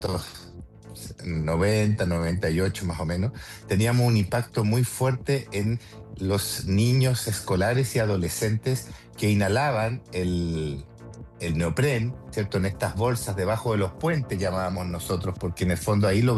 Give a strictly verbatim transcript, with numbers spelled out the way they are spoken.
noventa, noventa y ocho más o menos, teníamos un impacto muy fuerte en los niños escolares y adolescentes que inhalaban el, el neopren, ¿cierto? En estas bolsas debajo de los puentes llamábamos nosotros, porque en el fondo ahí lo